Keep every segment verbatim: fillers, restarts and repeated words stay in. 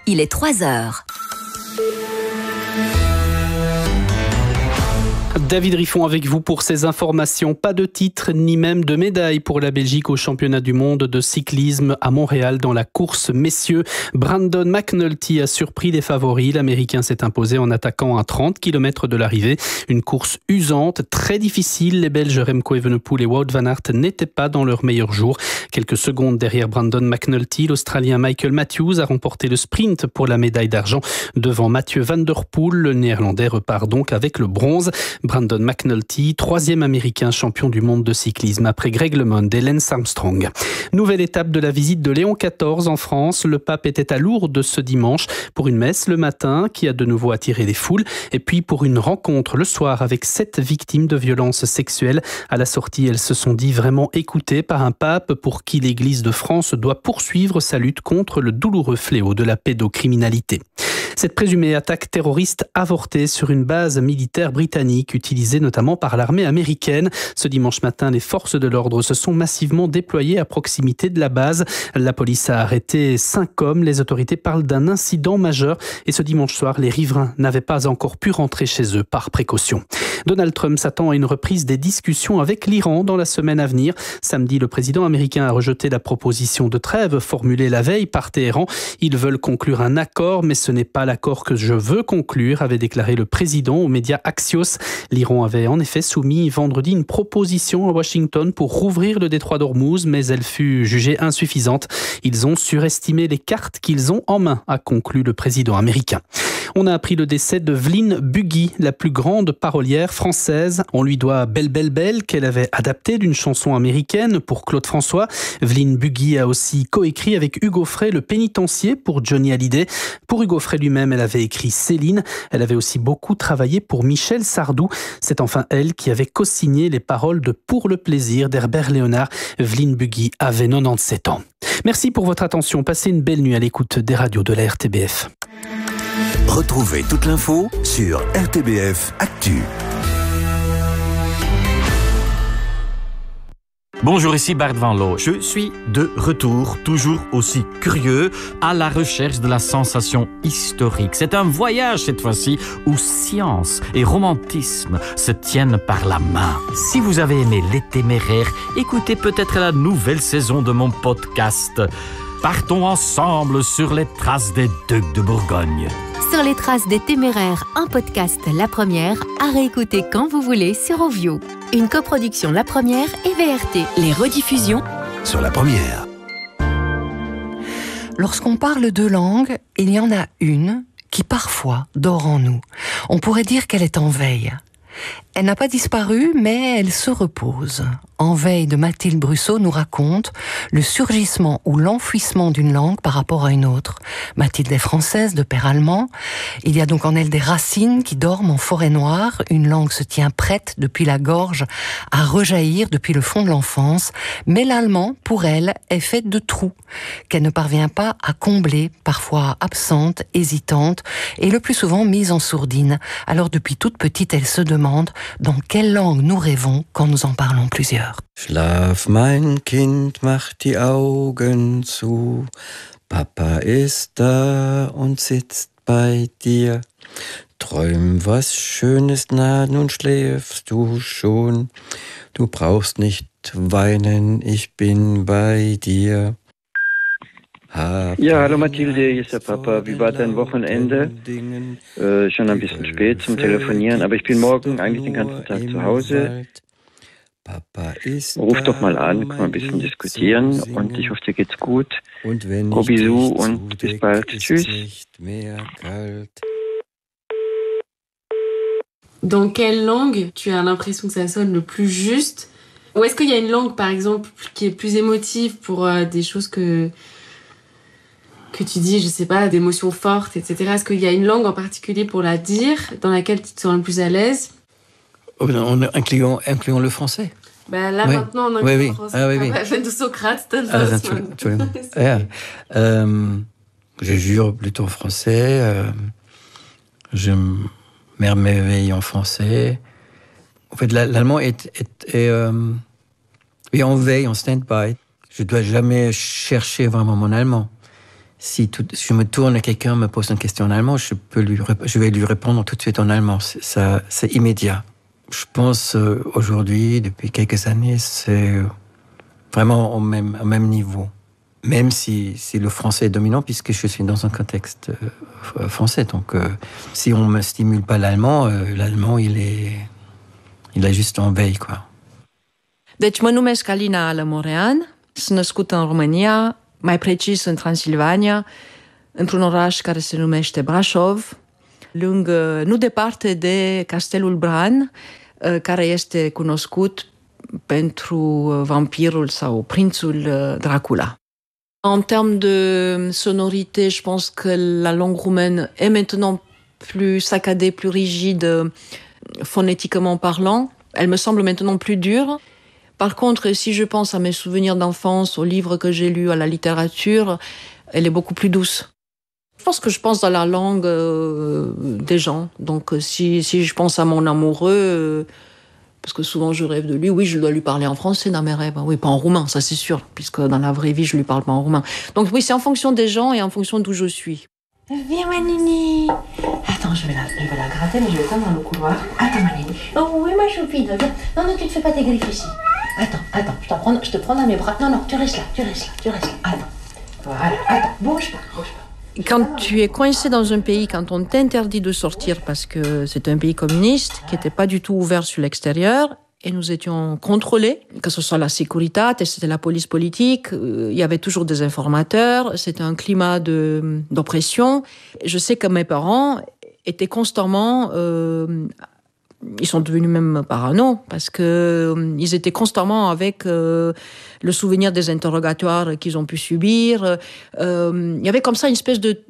il est trois heures. David Riffon avec vous pour ces informations. Pas de titre ni même de médaille pour la Belgique au championnat du monde de cyclisme à Montréal dans la course messieurs. Brandon McNulty a surpris les favoris. L'Américain s'est imposé en attaquant à trente kilomètres de l'arrivée. Une course usante, très difficile. Les Belges Remco Evenepoel et Wout van Aert n'étaient pas dans leur meilleur jour. Quelques secondes derrière Brandon McNulty, l'Australien Michael Matthews a remporté le sprint pour la médaille d'argent devant Mathieu Van Der Poel. Le Néerlandais repart donc avec le bronze. Brandon McNulty, troisième Américain champion du monde de cyclisme après Greg LeMond et Lance Armstrong. Nouvelle étape de la visite de Léon quatorze en France. Le pape était à Lourdes ce dimanche pour une messe le matin qui a de nouveau attiré les foules et puis pour une rencontre le soir avec sept victimes de violences sexuelles. À la sortie, elles se sont dit vraiment écoutées par un pape pour qui l'Église de France doit poursuivre sa lutte contre le douloureux fléau de la pédocriminalité. Cette présumée attaque terroriste avortée sur une base militaire britannique utilisée notamment par l'armée américaine. Ce dimanche matin, les forces de l'ordre se sont massivement déployées à proximité de la base. La police a arrêté cinq hommes. Les autorités parlent d'un incident majeur et ce dimanche soir, les riverains n'avaient pas encore pu rentrer chez eux par précaution. Donald Trump s'attend à une reprise des discussions avec l'Iran dans la semaine à venir. Samedi, le président américain a rejeté la proposition de trêve formulée la veille par Téhéran. Ils veulent conclure un accord, mais ce n'est pas l'accord que je veux conclure, avait déclaré le président aux médias Axios. L'Iran avait en effet soumis vendredi une proposition à Washington pour rouvrir le détroit d'Ormuz, mais elle fut jugée insuffisante. Ils ont surestimé les cartes qu'ils ont en main, a conclu le président américain. On a appris le décès de Vlyn Buggy, la plus grande parolière française. On lui doit Belle Belle Belle, qu'elle avait adaptée d'une chanson américaine pour Claude François. Vlyn Buggy a aussi coécrit avec Hugo Frey Le Pénitencier pour Johnny Hallyday. Pour Hugo Frey lui-même, elle avait écrit Céline. Elle avait aussi beaucoup travaillé pour Michel Sardou. C'est enfin elle qui avait co-signé les paroles de Pour le plaisir d'Herbert Léonard. Vlyn Buggy avait quatre-vingt-dix-sept ans. Merci pour votre attention. Passez une belle nuit à l'écoute des radios de la R T B F. Retrouvez toute l'info sur R T B F Actu. Bonjour, ici Bart Van Loo. Je suis de retour, toujours aussi curieux, à la recherche de la sensation historique. C'est un voyage cette fois-ci où science et romantisme se tiennent par la main. Si vous avez aimé Les Téméraires, écoutez peut-être la nouvelle saison de mon podcast. Partons ensemble sur les traces des Ducs de Bourgogne. Sur les traces des Téméraires, un podcast La Première, à réécouter quand vous voulez sur Ovio. Une coproduction La Première et V R T. Les rediffusions sur La Première. Lorsqu'on parle de langue, il y en a une qui parfois dort en nous. On pourrait dire qu'elle est en veille. Elle n'a pas disparu, mais elle se repose. En veille de Mathilde Brusseau nous raconte le surgissement ou l'enfouissement d'une langue par rapport à une autre. Mathilde est française, de père allemand. Il y a donc en elle des racines qui dorment en forêt noire. Une langue se tient prête depuis la gorge à rejaillir depuis le fond de l'enfance. Mais l'allemand, pour elle, est fait de trous qu'elle ne parvient pas à combler, parfois absente, hésitante et le plus souvent mise en sourdine. Alors depuis toute petite, elle se demande dans quelle langue nous rêvons quand nous en parlons plusieurs. Schlaf, mein Kind, mach die Augen zu. Papa ist da und sitzt bei dir. Träum was Schönes, na, nun schläfst du schon. Du brauchst nicht weinen, ich bin bei dir. Ja, hallo Mathilde, hier ist der Papa. Wie war dein Wochenende? Äh, schon ein bisschen spät zum Telefonieren, aber ich bin morgen eigentlich den ganzen Tag zu Hause. Ruf doch mal an, können wir ein bisschen diskutieren und ich hoffe, dir geht's gut. Gros bisous und bis bald. Tschüss. Dans quelle langue tu as l'impression que ça sonne le plus juste? Ou est-ce qu'il y a une langue, par exemple, qui est plus émotive pour euh, des choses que... que tu dis, je sais pas, d'émotions fortes, et cetera. Est-ce qu'il y a une langue en particulier pour la dire, dans laquelle tu te sens le plus à l'aise? En incluant, incluant le français. Ben là, oui. Maintenant, on a oui, le oui. français. Ah, oui, oui. Wenn du Socrate, dann ah, was man. Ja. Euh, je jure plutôt en français. Euh, je m'émerveille en français. En fait, l'allemand est, est, est, euh, est en veille, en stand-by. Je ne dois jamais chercher vraiment mon allemand. si tout, je me tourne et quelqu'un me pose une question en allemand, je, peux lui, je vais lui répondre tout de suite en allemand. C'est, ça, c'est immédiat. Je pense euh, aujourd'hui, depuis quelques années, c'est vraiment au même, au même niveau. Même si, si le français est dominant, puisque je suis dans un contexte euh, français. Donc, euh, si on ne me stimule pas l'allemand, euh, l'allemand, il est, il est juste en veille, quoi. Deci mă numesc Alina Alămorean, sunt născută în România, mai precis în Transilvania, într-un oraș care se numește Brașov, lângă, nu departe de Castelul Bran, care este cunoscut pentru vampirul sau prințul Dracula. En termes de sonorité, je pense que la langue roumaine est maintenant plus saccadée, plus rigide, phonétiquement parlant. Elle me semble maintenant plus dure. Par contre, si je pense à mes souvenirs d'enfance, aux livres que j'ai lus, à la littérature, elle est beaucoup plus douce. Je pense que je pense dans la langue euh, des gens. Donc, si, si je pense à mon amoureux, euh, parce que souvent je rêve de lui, oui, je dois lui parler en français dans mes rêves. Oui, pas en roumain, ça c'est sûr, puisque dans la vraie vie, je lui parle pas en roumain. Donc oui, c'est en fonction des gens et en fonction d'où je suis. Viens, ma Nini. Attends, je vais, la, je vais la gratter, mais je vais pas dans le couloir. Attends, ma Nini. Oh, oui, ma choupine. Viens. Non, non, tu te fais pas tes griffes ici. Attends, attends, je, prends, je te prends dans mes bras. Non, non, tu restes là, tu restes là, tu restes là. Attends. Voilà, attends, bouge pas, bouge pas. Quand tu es coincé dans un pays, quand on t'interdit de sortir parce que c'est un pays communiste qui n'était pas du tout ouvert sur l'extérieur, et nous étions contrôlés, que ce soit la Securitate, c'était la police politique, il y avait toujours des informateurs, c'était un climat de, d'oppression. Je sais que mes parents étaient constamment... Euh, ils sont devenus même parano, parce que euh, ils étaient constamment avec euh, le souvenir des interrogatoires qu'ils ont pu subir. Euh, il y avait comme ça une espèce de,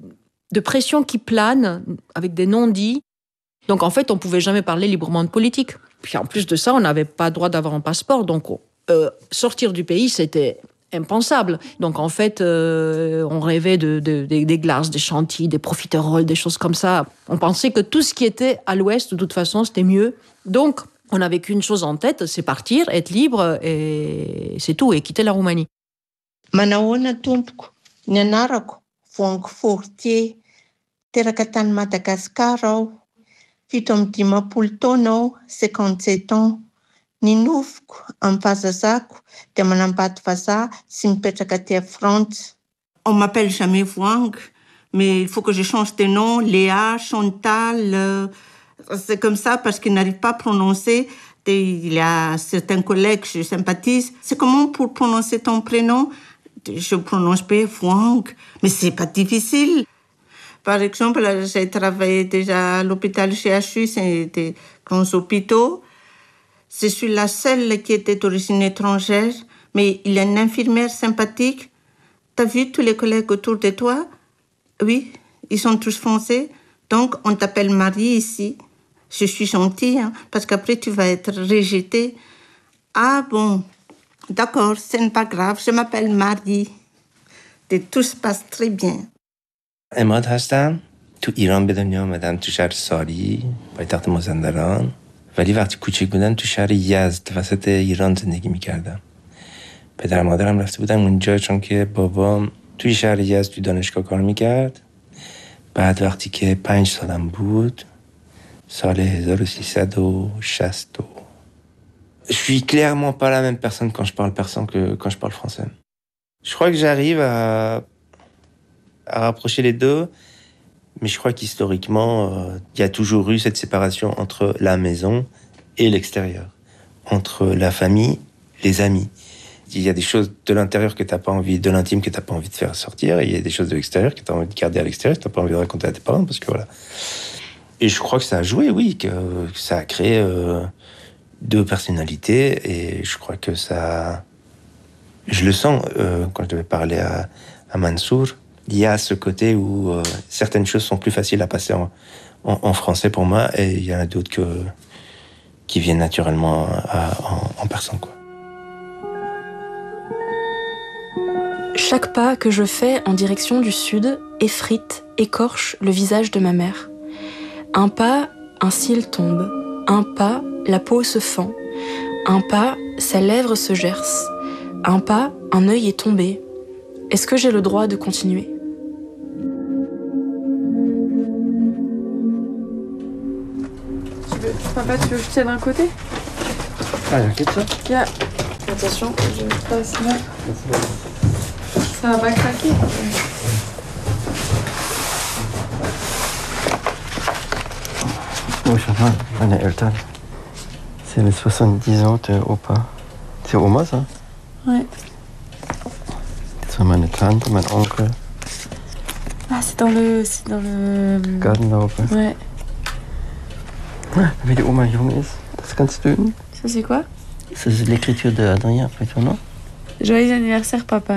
de pression qui plane, avec des non-dits. Donc en fait, on ne pouvait jamais parler librement de politique. Puis en plus de ça, on n'avait pas le droit d'avoir un passeport. Donc euh, sortir du pays, c'était impensable. Donc en fait, euh, on rêvait de, de, de, des glaces, des chantilly, des profiteroles, des choses comme ça. On pensait que tout ce qui était à l'ouest, de toute façon, c'était mieux. Donc on n'avait qu'une chose en tête, c'est partir, être libre, et c'est tout, et quitter la Roumanie. Manahoana tompoko, ny anarako, voango fortier, teraka tany Madagasikara aho, fito amby dimapolo taona aho, cinquante-sept ans. Ny nofoko amin'ny fahazazako dia manambady vazaha sy mipetraka aty à France. On m'appelle jamais Voang, mais il faut que je change de nom, Léa, Chantal, euh, c'est comme ça parce qu'ils n'arrivent pas à prononcer. Il y a certains collègues que je sympathise. C'est comment pour prononcer ton prénom? Je prononce pas Voang, mais c'est pas difficile. Par exemple, j'ai travaillé déjà à l'hôpital G H U, c'est des grands hôpitaux. Je suis la seule qui était d'origine étrangère, mais il y a une infirmière sympathique. T'as vu tous les collègues autour de toi? Oui, ils sont tous français. Donc, on t'appelle Marie ici. Je suis gentille, hein, parce qu'après, tu vas être rejetée. Ah bon, d'accord, ce n'est pas grave, je m'appelle Marie. Et tout se passe très bien. اماد هستم. تو ایران به دنیا آمدم، تو شهر ساری، پایتخت مازندران. ولی وقتی کوچک بودم تو شهر یزد وسط ایران زندگی میکردم. پدر مادرم رفته بودم اونجا چون که بابام توی شهر یزد توی دانشگاه کار میکرد. بعد وقتی که پنج سالم بود، سال هزار و سیصد و شصت. Je suis clairement pas la même personne quand je parle persan que quand je parle français. Je crois que j'arrive à, à rapprocher les deux, mais je crois qu'historiquement, euh, il y a toujours eu cette séparation entre la maison et l'extérieur, entre la famille, les amis. Il y a des choses de l'intérieur que tu n'as pas envie, de l'intime que tu n'as pas envie de faire sortir, et il y a des choses de l'extérieur que tu as envie de garder à l'extérieur, que tu n'as pas envie de raconter à tes parents, parce que voilà. Et je crois que ça a joué, oui, que, que ça a créé euh, deux personnalités, et je crois que ça... Je le sens euh, quand je devais parler à, à Mansour. Il y a ce côté où euh, certaines choses sont plus faciles à passer en, en, en français pour moi, et il y en a d'autres que, qui viennent naturellement à, en, en persan, quoi. Chaque pas que je fais en direction du sud effrite, écorche le visage de ma mère. Un pas, un cil tombe. Un pas, la peau se fend. Un pas, sa lèvre se gerce. Un pas, un œil est tombé. Est-ce que j'ai le droit de continuer ? Papa, tu veux que je tienne un côté? Ah, t'inquiète ça. Yeah. Attention, je passe là. Ça va pas craquer. Oh, schau mal, meine Eltern. C'est les soixante-dix ans de Opa. C'est Oma, ça? Ouais. Das war meine Tante, mein Onkel. Ah, c'est dans le... C'est dans le... Gartenlaube. Ouais. Wie die Oma jung ist, das ist ganz dünn. Ça, c'est quoi? C'est l'écriture de Adrien, plutôt, non? Joyeux anniversaire, papa.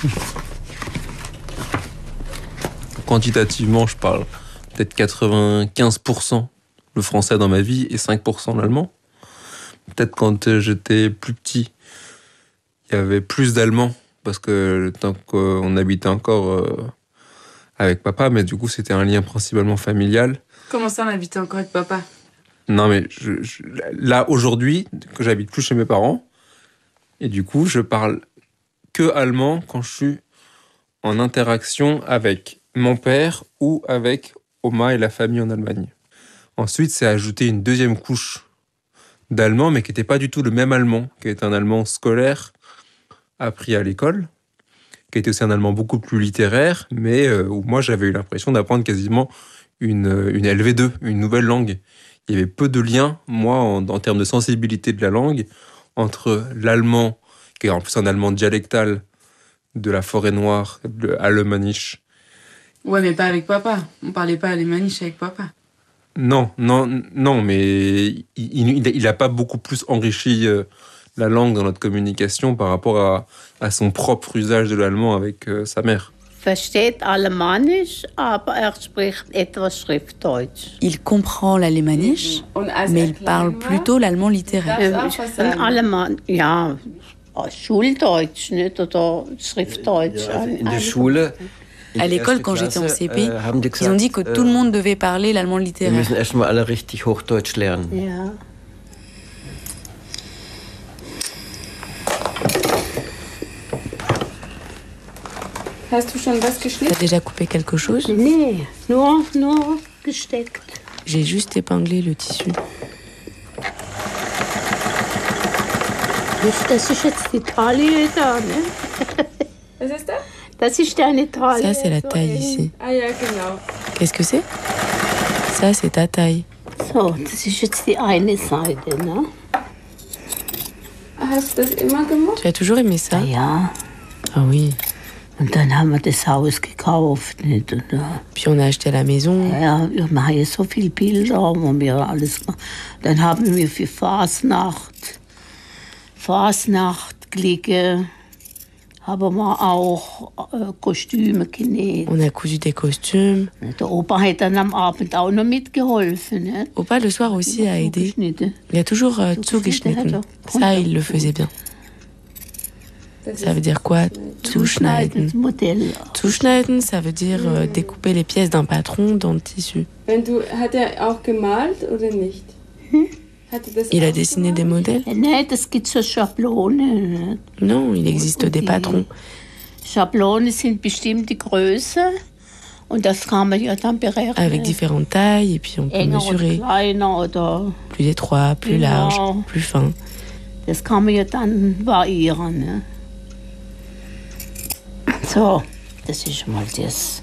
Quantitativement, je parle peut-être quatre-vingt-quinze pour cent le français dans ma vie et cinq pour cent l'allemand. Peut-être quand j'étais plus petit, il y avait plus d'allemand parce que tant qu'on habitait encore euh, avec papa, mais du coup c'était un lien principalement familial. Comment ça, on habitait encore avec papa? Non mais je, je, là aujourd'hui, que j'habite plus chez mes parents, et du coup je parle que allemand quand je suis en interaction avec mon père ou avec Oma et la famille en Allemagne. Ensuite, c'est ajouté une deuxième couche d'allemand, mais qui n'était pas du tout le même allemand, qui était un allemand scolaire appris à l'école, qui était aussi un allemand beaucoup plus littéraire, mais euh, où moi j'avais eu l'impression d'apprendre quasiment une, une L V deux, une nouvelle langue. Il y avait peu de liens, moi, en, en termes de sensibilité de la langue, entre l'allemand, qui est en plus un allemand dialectal de la forêt noire, le alemanisch. Ouais, mais pas avec papa. On parlait pas alemanisch avec papa. Non, non, non, mais il n'a pas beaucoup plus enrichi euh, la langue dans notre communication par rapport à, à son propre usage de l'allemand avec euh, sa mère. Versteht Alemannisch, aber er spricht etwas Schriftdeutsch. Il comprend l'alémanisch, mais il parle plutôt l'allemand littéraire. Ein Alemann, ja, Schuldeutsch, nicht, oder Schriftdeutsch. In der Schule. À l'école, quand j'étais en C P, ils ont dit que tout le monde devait parler l'allemand littéraire. Wir müssen erstmal alle richtig Hochdeutsch lernen. Ja. Hast du schon was geschnitten? T'as déjà coupé quelque chose? Nee, nur, nur gesteckt. J'ai juste épinglé le tissu. Das ist jetzt die Taille da, ne? Was ist das? Das ist deine Taille. Ça, c'est la taille ici. Ah ja, genau. Qu'est-ce que c'est? Ça, c'est ta taille. So, das ist jetzt die eine Seite, ne? Hast du das immer gemacht? Tu as toujours aimé ça? Ja. Ah oui. Und dann haben wir das Haus gekauft, nicht? Und, uh, Puis on a acheté la maison. Ja, wir haben ja so viele Bilder, wo wir alles gemacht. Dann haben wir für Fasnacht, Fasnacht gelegen, haben wir auch äh, Kostüme genäht. On a cousu des costumes. Der Opa hat dann am Abend auch noch mitgeholfen. Nicht? Opa, le soir aussi, a aidé. Il a toujours euh, zugeschnitten. Ça, il le faisait bien. Ça veut dire quoi? Zuschneiden. Zuschneiden, ça veut dire euh, découper les pièces d'un patron dans le tissu. Wenn du, hat er auch gemalt oder nicht? Hm? Il a dessiné des modèles? Nein, das gibt so Schablonen. Non, il existe des patrons. Schablonen sind bestimmte Größe und das kann man ja dann berechnen. Avec différentes tailles, et puis on peut mesurer. Oder plus étroit, plus large, plus fin. Das kann man ja dann variieren. Ne? So, das ist mal das.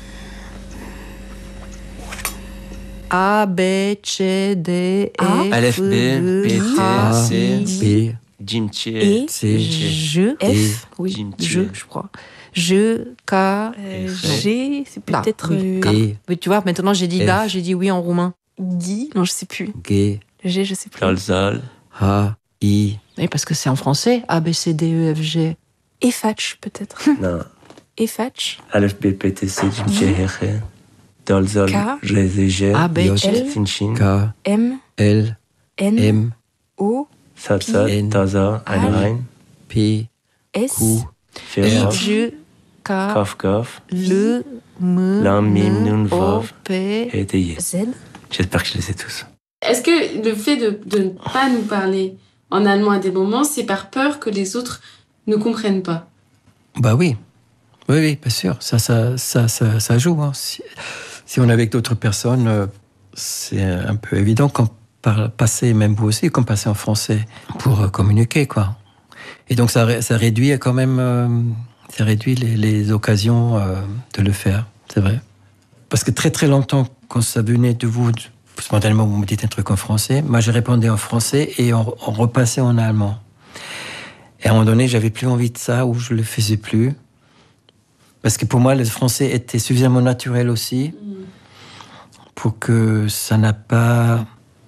A, B, C, D, E, Aleph, B, B, T, C, B, Jimche, E, C, G, F, oui, je, je crois. Je, K, euh, G, c'est peut-être... Là, oui, oui, tu vois, maintenant j'ai dit F. da, j'ai dit oui en roumain. Guy, non, je sais plus. G, Le G, je sais plus. Dalzal, H, I. Oui, parce que c'est en français. A, B, C, D, E, F, G. Efatch, peut-être. non. Efatch. Aleph, B, P, T, C, Jimche, Heche, Dalzal, K. Rezege, A, B, J, L, Finchin, K, M, L, N, M, O, Salsa, N. Taza, Einrein, P, S, Q, Ferra, Je, K, Kaf, Kaf, Le, Me, Lam, Mim, Nun, O, Vav, P, et Teye. Z. J'espère que je les sais tous. Est-ce que le fait de, de ne pas nous parler en allemand à des moments, c'est par peur que les autres ne comprennent pas? Bah oui. Oui, oui, bien sûr. Ça, ça, ça, ça, ça joue. Hein. Si, si on est avec d'autres personnes, euh, c'est un peu évident. Quand par passer, même vous aussi, comme passer en français, pour euh, communiquer, quoi. Et donc, ça, ça réduit quand même, euh, ça réduit les, les occasions euh, de le faire, c'est vrai. Parce que très très longtemps, quand ça venait de vous, spontanément, vous me dites un truc en français, moi je répondais en français et on, on repassait en allemand. Et à un moment donné, j'avais plus envie de ça, ou je le faisais plus. Parce que pour moi, le français était suffisamment naturel aussi pour que ça n'a pas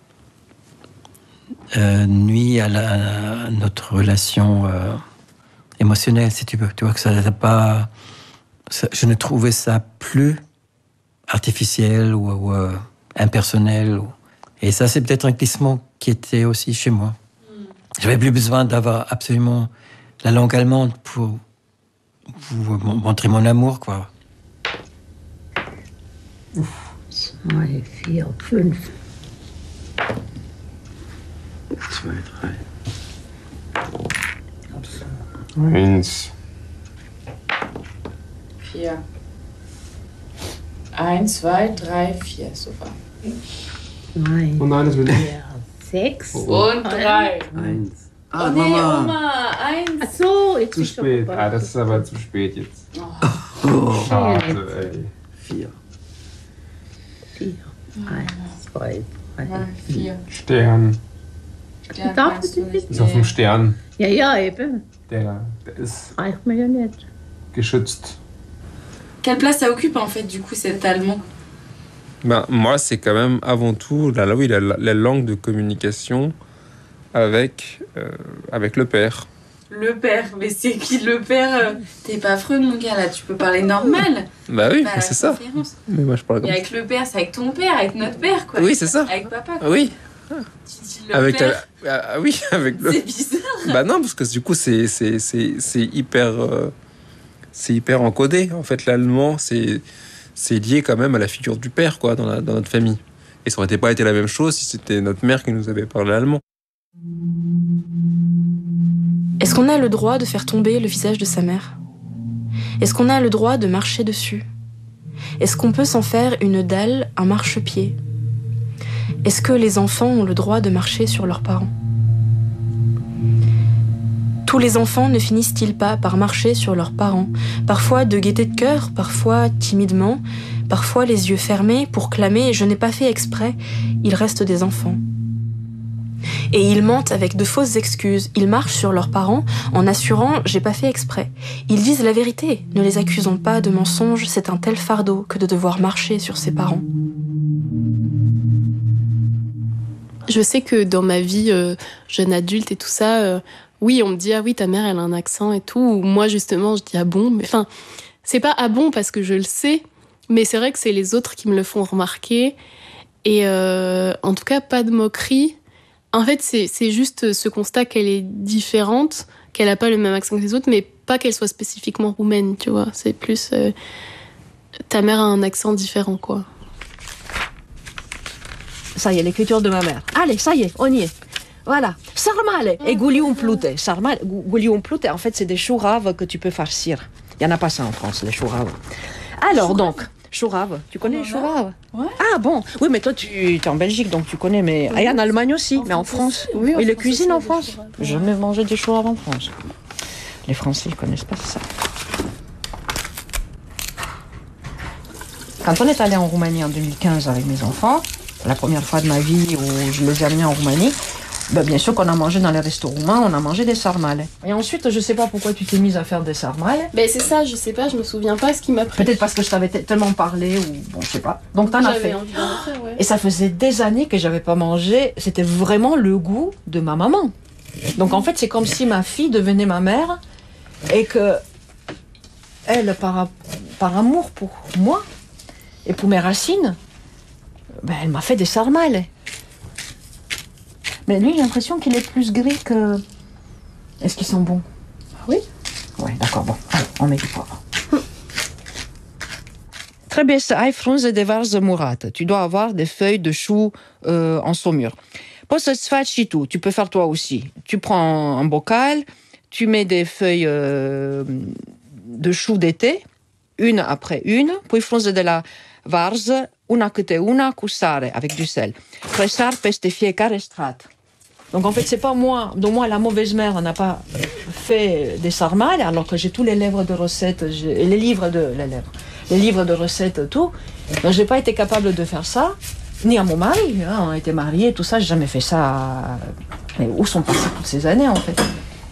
euh, nuit à, la, à notre relation euh, émotionnelle, si tu veux. Tu vois que ça n'a pas... Ça, je ne trouvais ça plus artificiel ou, ou euh, impersonnel. Ou... Et ça, c'est peut-être un glissement qui était aussi chez moi. Mm. J'avais plus besoin d'avoir absolument la langue allemande pour vous montrer mon amour, quoi. Zwei, vier, fünf. Zwei, drei. Eins. Vier. Eins, zwei, drei, vier. Super. Nein. Oh nein, das will ich. Vier, sechs. Und drei. Eins. Ah, oh nee, Mama. Oma, eins. Ach so, jetzt zu ist spät. Schon ah, das ist aber zu spät jetzt. Oh. Oh. Schade, ey. Vier. Vier. Eins, zwei, drei, vier. Stern. Stern Darf kannst du nicht. Ist auf dem Stern. Ja, ja, eben. Der, der ist Reicht mir ja nicht. geschützt. Quelle place ça occupe en fait du coup cet allemand? Ben, moi, c'est quand même avant tout la, la, oui, la, la langue de communication avec, euh, avec le père. Le père, mais c'est qui le père? T'es pas affreux mon gars là, tu peux parler normal. Bah oui, bah, c'est ça. Mais moi je parle comme Et avec le père, c'est avec ton père, avec notre père quoi. Oui, c'est ça. Avec papa quoi. Oui. Tu dis le avec père. La, ah, oui, avec le. C'est bizarre. Bah non, parce que du coup c'est c'est c'est c'est hyper euh, c'est hyper encodé en fait l'allemand, c'est c'est lié quand même à la figure du père quoi dans la, dans notre famille. Et ça aurait pas été la même chose si c'était notre mère qui nous avait parlé allemand. Est-ce qu'on a le droit de faire tomber le visage de sa mère? Est-ce qu'on a le droit de marcher dessus? Est-ce qu'on peut s'en faire une dalle, un marchepied? Est-ce que les enfants ont le droit de marcher sur leurs parents? Tous les enfants ne finissent-ils pas par marcher sur leurs parents? Parfois de gaieté de cœur, parfois timidement, parfois les yeux fermés pour clamer « je n'ai pas fait exprès », ils restent des enfants. Et ils mentent avec de fausses excuses. Ils marchent sur leurs parents en assurant « j'ai pas fait exprès ». Ils disent la vérité. Ne les accusons pas de mensonges, c'est un tel fardeau que de devoir marcher sur ses parents. Je sais que dans ma vie euh, jeune adulte et tout ça, euh, oui, on me dit « ah oui, ta mère, elle a un accent et tout ». Ou moi, justement, je dis « ah bon ». Mais enfin, c'est pas « ah bon » parce que je le sais, mais c'est vrai que c'est les autres qui me le font remarquer. Et euh, en tout cas, pas de moquerie. En fait, c'est, c'est juste ce constat qu'elle est différente, qu'elle n'a pas le même accent que les autres, mais pas qu'elle soit spécifiquement roumaine, tu vois. C'est plus... Euh, ta mère a un accent différent, quoi. Ça y est, l'écriture de ma mère. Allez, ça y est, on y est. Voilà. Sarmale et goulium plute. Sarmale, goulium plute, en fait, c'est des choux raves que tu peux farcir. Il n'y en a pas ça en France, les choux raves. Alors, choux donc... Choux raves. Tu connais les choux raves? Ouais. Ah bon. Oui, mais toi, tu es en Belgique, donc tu connais. Mais oui. Et en Allemagne aussi. En mais en France, oui, en oui les cuisines en France. J'ai jamais mangé des choux raves en France. Les Français, ils connaissent pas ça. Quand on est allé en Roumanie en deux mille quinze avec mes enfants, la première fois de ma vie où je les ai amenés en Roumanie, ben bien sûr qu'on a mangé dans les restos roumains, on a mangé des sarmales. Et ensuite, je sais pas pourquoi tu t'es mise à faire des sarmales. Ben c'est ça, je sais pas, je me souviens pas ce qui m'a pris. Peut-être parce que je t'avais t- tellement parlé ou bon, je sais pas. Donc t'en as fait. Envie d'en faire, ouais. Et ça faisait des années que j'avais pas mangé. C'était vraiment le goût de ma maman. Donc en fait, c'est comme si ma fille devenait ma mère et que elle, par, par amour pour moi et pour mes racines, ben elle m'a fait des sarmales. Mais lui, j'ai l'impression qu'il est plus gris que... Est-ce qu'ils sont bons? Oui. Oui, d'accord, bon. Allez, on met du poivre. Trebuie să ai frunze de varză murată. Tu dois avoir des feuilles de chou euh, en saumure. Poți să-ți faci și tu. Tu peux faire toi aussi. Tu prends un bocal, tu mets des feuilles euh, de chou d'été, une après une, puis frunze de la varză una câte una cu sare, avec du sel. Presar peste fiecare strat. Donc en fait, c'est pas moi, donc moi, la mauvaise mère n'a pas fait des sarmales, alors que j'ai tous les livres de recettes, j'ai, et les livres de, les livres, les livres de recettes, tout. Donc j'ai pas été capable de faire ça, ni à mon mari, hein, on a été mariés, tout ça, j'ai jamais fait ça. Mais où sont passées toutes ces années, en fait?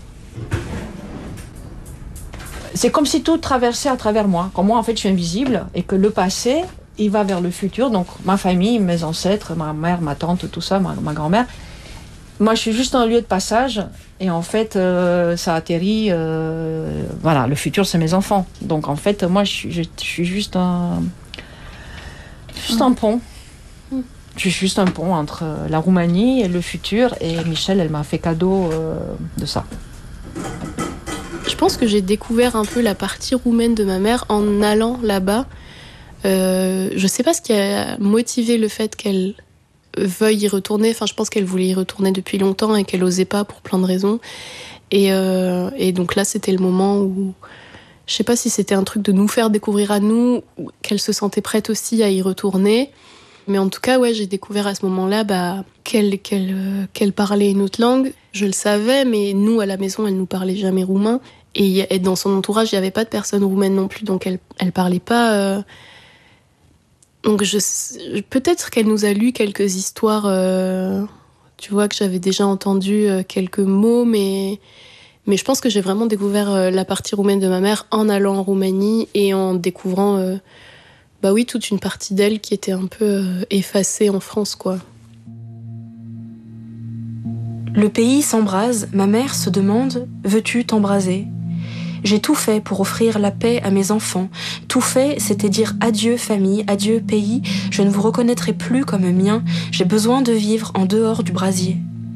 C'est comme si tout traversait à travers moi. Comme moi, en fait, je suis invisible, et que le passé, il va vers le futur. Donc ma famille, mes ancêtres, ma mère, ma tante, tout ça, ma, ma grand-mère. Moi, je suis juste un lieu de passage, et en fait, euh, ça atterrit. Euh, voilà, le futur, c'est mes enfants. Donc, en fait, moi, je suis, je, je suis juste un, juste un pont. Je suis juste un pont entre la Roumanie et le futur. Et Michel, elle m'a fait cadeau euh, de ça. Je pense que j'ai découvert un peu la partie roumaine de ma mère en allant là-bas. Euh, je sais pas ce qui a motivé le fait qu'elle veuille y retourner. Enfin, je pense qu'elle voulait y retourner depuis longtemps et qu'elle osait pas pour plein de raisons. Et, euh, et donc là, c'était le moment où, je sais pas si c'était un truc de nous faire découvrir à nous, ou qu'elle se sentait prête aussi à y retourner. Mais en tout cas, ouais, j'ai découvert à ce moment-là bah, qu'elle, qu'elle, euh, qu'elle parlait une autre langue. Je le savais, mais nous, à la maison, elle nous parlait jamais roumain. Et, et dans son entourage, il y avait pas de personnes roumaines non plus, donc elle, elle parlait pas... Euh, Donc je, peut-être qu'elle nous a lu quelques histoires, euh, tu vois, que j'avais déjà entendu euh, quelques mots, mais, mais je pense que j'ai vraiment découvert euh, la partie roumaine de ma mère en allant en Roumanie et en découvrant, euh, bah oui, toute une partie d'elle qui était un peu euh, effacée en France, quoi. Le pays s'embrase, ma mère se demande « Veux-tu t'embraser ?» J'ai tout fait pour offrir la paix à mes enfants. Tout fait, c'était dire adieu famille, adieu pays. Je ne vous reconnaîtrai plus comme mien. J'ai besoin de vivre en dehors du brasier.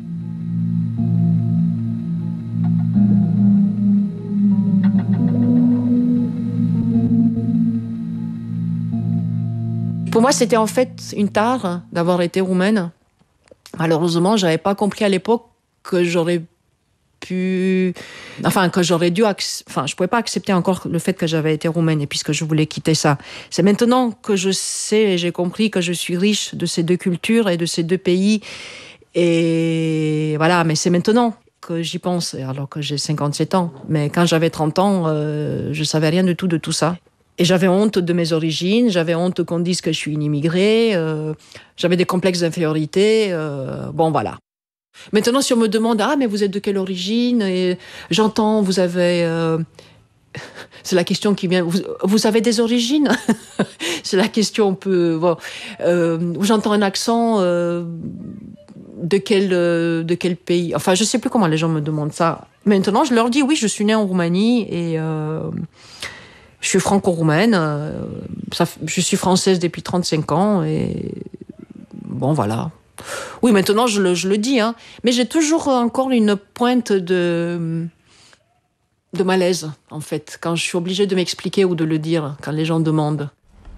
Pour moi, c'était en fait une tare d'avoir été roumaine. Malheureusement, j'avais pas compris à l'époque que j'aurais pu... Enfin, que j'aurais dû... Ac... Enfin, je pouvais pas accepter encore le fait que j'avais été roumaine et puisque je voulais quitter ça. C'est maintenant que je sais et j'ai compris que je suis riche de ces deux cultures et de ces deux pays. Et voilà, mais c'est maintenant que j'y pense, alors que j'ai cinquante-sept ans. Mais quand j'avais trente ans, euh, je savais rien du tout de tout ça. Et j'avais honte de mes origines, j'avais honte qu'on dise que je suis une immigrée, euh, j'avais des complexes d'infériorité, euh, bon voilà. Maintenant, si on me demande « Ah, mais vous êtes de quelle origine ?» et j'entends, vous avez... Euh, c'est la question qui vient... Vous, vous avez des origines? C'est la question un peu... Bon, euh, j'entends un accent... Euh, de quel, euh, de quel pays? Enfin, je ne sais plus comment les gens me demandent ça. Maintenant, je leur dis « Oui, je suis née en Roumanie et... Euh, je suis franco-roumaine, euh, ça, je suis française depuis trente-cinq ans et bon voilà. Oui, maintenant je le, je le dis, hein, mais j'ai toujours encore une pointe de, de malaise en fait, quand je suis obligée de m'expliquer ou de le dire, quand les gens demandent.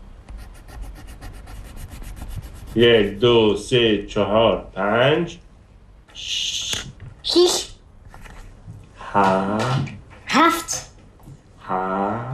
یک دو سه چهار پنج شش ها هفت ها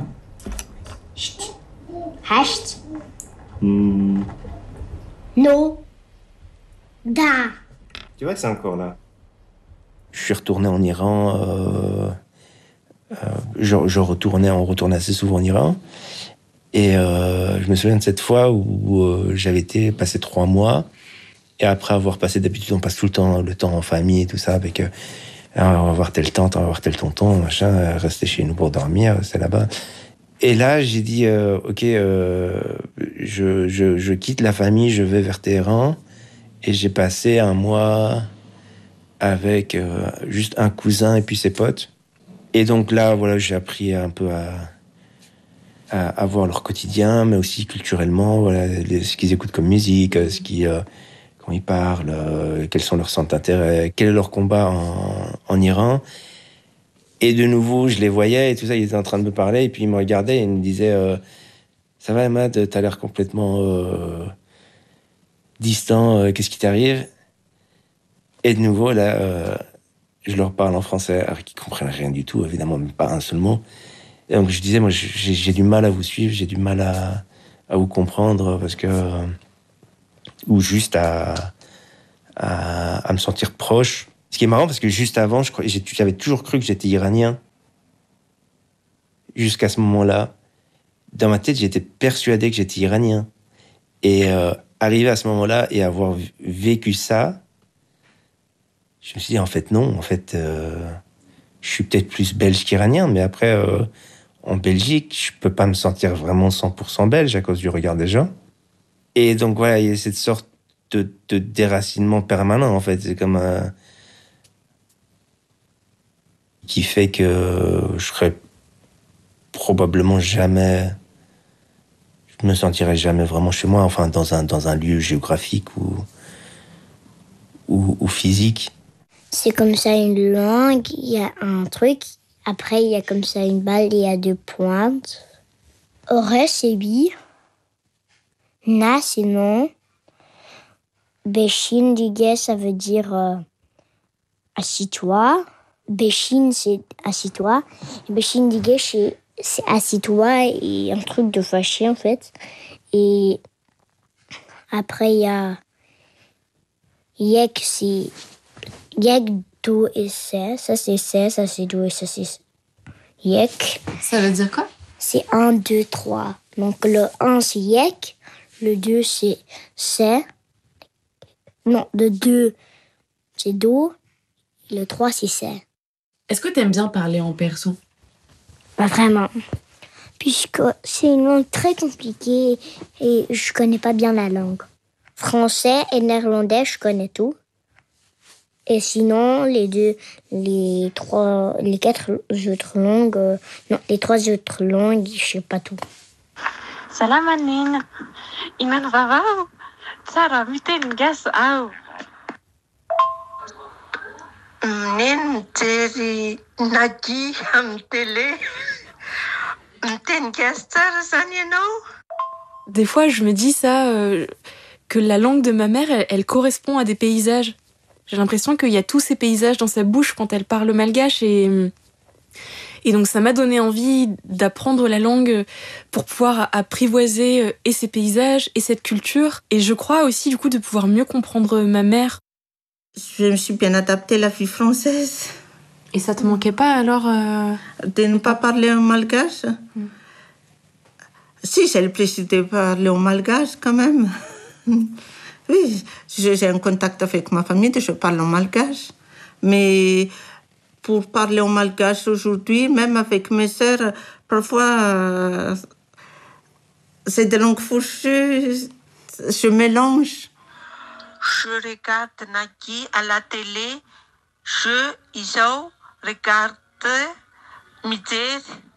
هشت Hmm. نو ده. Tu vois que c'est encore là. Je suis retourné en Iran. Euh, euh, je, je retournais, on retournait assez souvent en Iran. Et euh, je me souviens de cette fois où euh, j'avais été passer trois mois. Et après avoir passé, d'habitude, on passe tout le temps, le temps en famille et tout ça, avec euh, on va voir telle tante, on va voir tel tonton, machin, rester chez nous pour dormir, c'est là-bas. Et là, j'ai dit, euh, ok, euh, je, je, je quitte la famille, je vais vers Téhéran. Et j'ai passé un mois avec euh, juste un cousin et puis ses potes. Et donc là, voilà, j'ai appris un peu à, à, à voir leur quotidien, mais aussi culturellement, voilà, les, ce qu'ils écoutent comme musique, ce qui, euh, comment ils parlent, euh, quels sont leurs centres d'intérêt, quel est leur combat en, en Iran. Et de nouveau, je les voyais et tout ça, ils étaient en train de me parler, et puis ils me regardaient et ils me disaient euh, « Ça va, Ahmad, t'as l'air complètement euh, distant, euh, qu'est-ce qui t'arrive ?» Et de nouveau, là, euh, je leur parle en français, alors qu'ils comprennent rien du tout, évidemment, même pas un seul mot. Et donc je disais, moi, j'ai, j'ai du mal à vous suivre, j'ai du mal à, à vous comprendre, parce que ou juste à, à, à me sentir proche. Ce qui est marrant, parce que juste avant, je crois, j'avais toujours cru que j'étais iranien. Jusqu'à ce moment-là, dans ma tête, j'étais persuadé que j'étais iranien. Et euh, arrivé à ce moment-là et avoir vécu ça, je me suis dit, en fait, non. En fait, euh, je suis peut-être plus belge qu'iranien, mais après, euh, en Belgique, je peux pas me sentir vraiment cent pour cent belge à cause du regard des gens. Et donc, voilà, il y a cette sorte de, de déracinement permanent, en fait. C'est comme un... qui fait que je serais probablement jamais... je me sentirais jamais vraiment chez moi, enfin, dans un, dans un lieu géographique ou, ou, ou physique. C'est comme ça une langue, il y a un truc, après il y a comme ça une balle, il y a deux pointes. Ore, c'est oui. Na, c'est non. Beshin, dige, ça veut dire euh, assis-toi. Beshin, c'est assis-toi. Beshin, dige, c'est, c'est assis-toi et un truc de fâché, en fait. Et après, il y a yek, c'est yek, do et c'est. Ça, c'est c'est, ça, c'est do et ça, c'est yek. Ça veut dire quoi? C'est un, deux, trois. Donc, le un, c'est yek. Le deux, c'est c'est. Non, le deux, c'est do. Et le trois, c'est c'est. Est-ce que tu aimes bien parler en persan? Pas vraiment. Puisque c'est une langue très compliquée et je connais pas bien la langue. Français et néerlandais, je connais tout. Et sinon, les deux, les trois, les quatre autres langues, euh, non, les trois autres langues, je sais pas tout. Salam anin. Iman vavao. Tsara miten gas au. Nen teri nagi am télé. Mten gas tsara zanieno. Des fois, je me dis ça, euh, que la langue de ma mère, elle, elle correspond à des paysages. J'ai l'impression qu'il y a tous ces paysages dans sa bouche quand elle parle malgache et... Et donc ça m'a donné envie d'apprendre la langue pour pouvoir apprivoiser et ces paysages et cette culture. Et je crois aussi du coup de pouvoir mieux comprendre ma mère. Je me suis bien adaptée à la vie française. Et ça te manquait pas alors euh... de ne pas parler en malgache? mm. Si, j'ai le plaisir de parler en malgache quand même. Oui, j'ai un contact avec ma famille, je parle en malgache. Mais... pour parler en malgache aujourd'hui, même avec mes sœurs, parfois, euh, c'est des langues fourchues, je mélange. Je regarde Nagui à la télé, je, Iso, regarde Midi.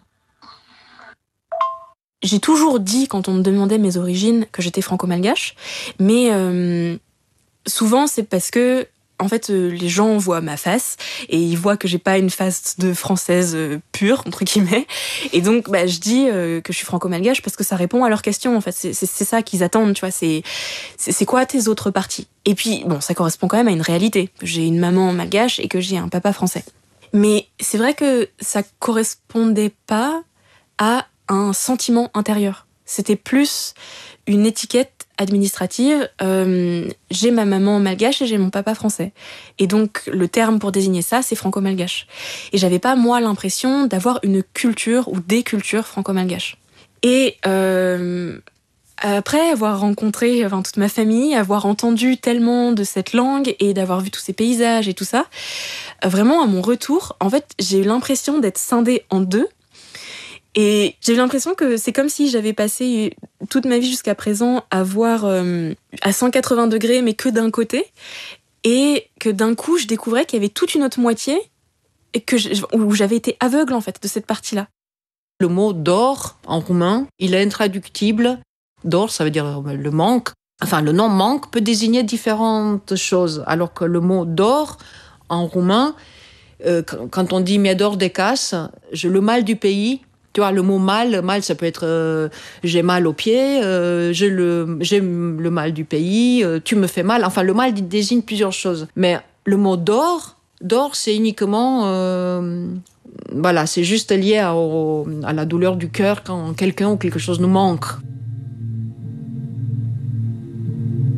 J'ai toujours dit, quand on me demandait mes origines, que j'étais franco-malgache, mais euh, souvent c'est parce que en fait, euh, les gens voient ma face et ils voient que j'ai pas une face de française euh, pure, entre guillemets. Et donc, bah, je dis euh, que je suis franco-malgache parce que ça répond à leurs questions. En fait, c'est, c'est, c'est ça qu'ils attendent, tu vois. C'est, c'est, c'est quoi tes autres parties? Et puis, bon, ça correspond quand même à une réalité. J'ai une maman malgache et que j'ai un papa français. Mais c'est vrai que ça correspondait pas à un sentiment intérieur. C'était plus une étiquette administrative, euh, j'ai ma maman malgache et j'ai mon papa français. Et donc, le terme pour désigner ça, c'est franco-malgache. Et j'avais pas, moi, l'impression d'avoir une culture ou des cultures franco-malgaches. Et euh, après avoir rencontré enfin, toute ma famille, avoir entendu tellement de cette langue et d'avoir vu tous ces paysages et tout ça, vraiment, à mon retour, en fait, j'ai eu l'impression d'être scindée en deux. Et j'ai eu l'impression que c'est comme si j'avais passé toute ma vie jusqu'à présent à voir euh, à cent quatre-vingts degrés, mais que d'un côté, et que d'un coup, je découvrais qu'il y avait toute une autre moitié, et que je, où j'avais été aveugle, en fait, de cette partie-là. Le mot d'or, en roumain, il est intraductible. D'or, ça veut dire le manque. Enfin, le nom manque peut désigner différentes choses, alors que le mot d'or, en roumain, euh, quand on dit miedor de casse, le mal du pays. Tu vois, le mot mal, mal, ça peut être euh, j'ai mal aux pieds, euh, j'ai, le, j'ai le mal du pays, euh, tu me fais mal. Enfin, le mal désigne plusieurs choses. Mais le mot d'or, d'or, c'est uniquement... Euh, voilà, c'est juste lié à, au, à la douleur du cœur quand quelqu'un ou quelque chose nous manque.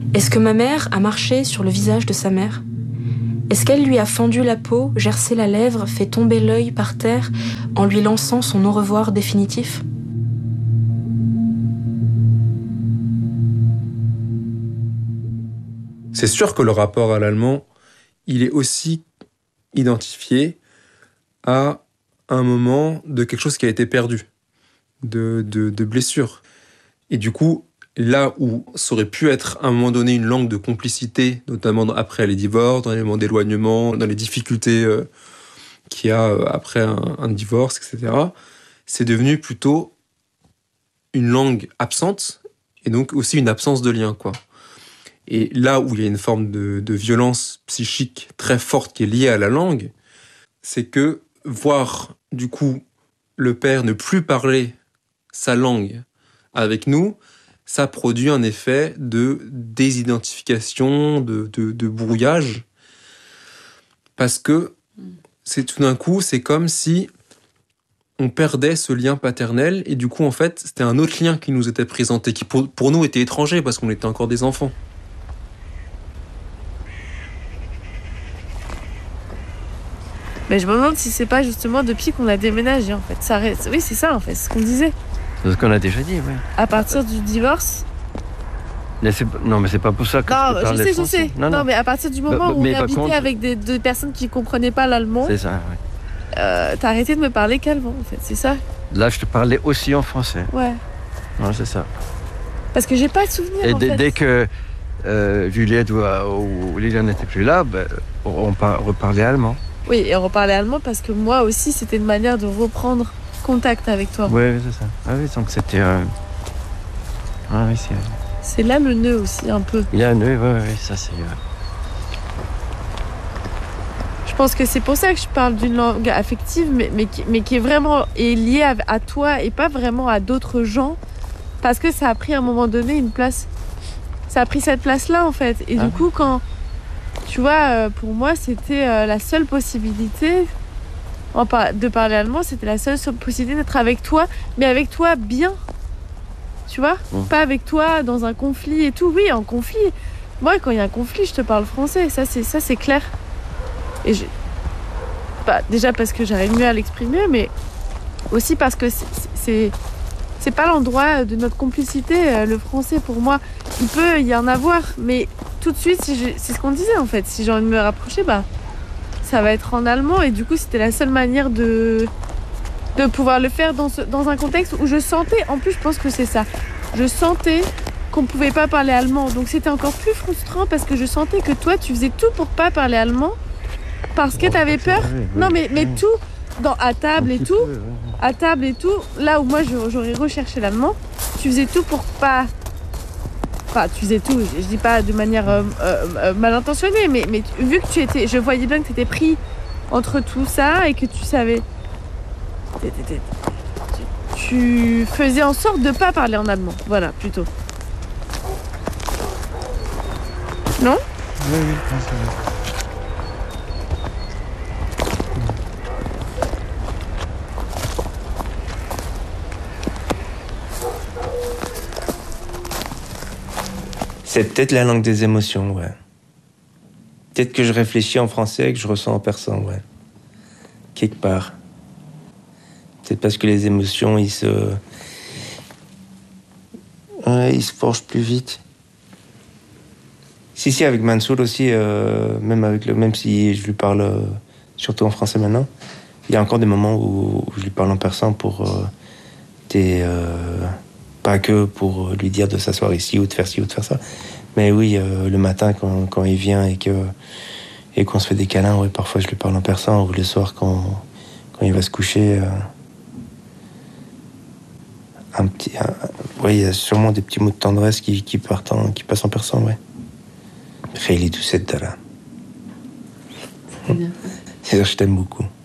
Est-ce que ma mère a marché sur le visage de sa mère ? Est-ce qu'elle lui a fendu la peau, gercé la lèvre, fait tomber l'œil par terre en lui lançant son au revoir définitif ? C'est sûr que le rapport à l'allemand, il est aussi identifié à un moment de quelque chose qui a été perdu, de, de, de blessure. Et du coup, là où ça aurait pu être à un moment donné une langue de complicité, notamment après les divorces, dans les moments d'éloignement, dans les difficultés euh, qu'il y a euh, après un, un divorce, et cetera, c'est devenu plutôt une langue absente et donc aussi une absence de lien, quoi. Et là où il y a une forme de, de violence psychique très forte qui est liée à la langue, c'est que voir, du coup, le père ne plus parler sa langue avec nous, ça produit un effet de désidentification, de, de, de brouillage. Parce que c'est tout d'un coup, c'est comme si on perdait ce lien paternel et du coup, en fait, c'était un autre lien qui nous était présenté, qui pour, pour nous était étranger parce qu'on était encore des enfants. Mais je me demande si c'est pas justement depuis qu'on a déménagé, en fait. Ça reste... Oui, c'est ça, en fait, c'est ce qu'on disait. C'est ce qu'on a déjà dit, oui. À partir du divorce. Mais c'est... Non, mais c'est pas pour ça que non, je peux parler je sais, français. je sais. Non, non, non, mais à partir du moment bah, où on habitait contre... avec des, des personnes qui comprenaient pas l'allemand. C'est ça, oui. Euh, t'as arrêté de me parler qu'allemand, en fait, c'est ça. Là, je te parlais aussi en français. Ouais. Non, c'est ça. Parce que j'ai pas de souvenir. Et en d- fait. dès que euh, Juliette ou, ou Lilian n'était plus là, ben, on par- reparlait allemand. Oui, et on reparlait allemand parce que moi aussi, c'était une manière de reprendre contact avec toi. Oui, c'est ça. Ah oui, donc c'était... Euh... Ah oui, c'est... C'est là le nœud aussi, un peu. Il y a un nœud, oui, oui, ça c'est... Euh... Je pense que c'est pour ça que je parle d'une langue affective, mais, mais, qui, mais qui est vraiment est liée à, à toi et pas vraiment à d'autres gens, parce que ça a pris à un moment donné une place. Ça a pris cette place-là, en fait. Et ah. du coup, quand... Tu vois, pour moi, c'était la seule possibilité de parler allemand, c'était la seule possibilité d'être avec toi, mais avec toi bien. Tu vois ? Mmh. Pas avec toi dans un conflit et tout. Oui, en conflit. Moi, quand il y a un conflit, je te parle français. Ça, c'est, ça, c'est clair. Et je... bah, déjà parce que j'arrive mieux à l'exprimer, mais aussi parce que c'est... c'est... C'est pas l'endroit de notre complicité, le français pour moi. Il peut y en avoir, mais tout de suite, si je... c'est ce qu'on disait en fait. Si j'ai envie de me rapprocher, bah, ça va être en allemand. Et du coup, c'était la seule manière de, de pouvoir le faire dans, ce... dans un contexte où je sentais, en plus, je pense que c'est ça. Je sentais qu'on pouvait pas parler allemand. Donc c'était encore plus frustrant parce que je sentais que toi, tu faisais tout pour pas parler allemand parce que t'avais peur. Non, mais, mais tout, dans, à table et tout. À table et tout, là où moi j'aurais recherché l'allemand, tu faisais tout pour pas... Enfin, tu faisais tout, je, je dis pas de manière euh, euh, mal intentionnée, mais, mais vu que tu étais... Je voyais bien que tu étais pris entre tout ça et que tu savais... T'es, t'es, t'es, tu, tu faisais en sorte de pas parler en allemand, voilà, plutôt. Non ? Oui, oui, c'est vrai. C'est peut-être la langue des émotions, ouais. Peut-être que je réfléchis en français et que je ressens en persan, ouais. Quelque part. Peut-être parce que les émotions, ils se... Ouais, ils se forgent plus vite. Si, si, avec Mansour aussi, euh, même, avec le... même si je lui parle euh, surtout en français maintenant, il y a encore des moments où, où je lui parle en persan pour euh, des... Euh... Pas que pour lui dire de s'asseoir ici ou de faire ci ou de faire ça. Mais oui, euh, le matin, quand, quand il vient et, que, et qu'on se fait des câlins, ouais, parfois je lui parle en persan. Ou le soir, quand, quand il va se coucher, euh, un petit, un, ouais, il y a sûrement des petits mots de tendresse qui, qui, partent en, qui passent en persan, ouais. Khayli Doucet Dara. C'est-à-dire, je t'aime beaucoup.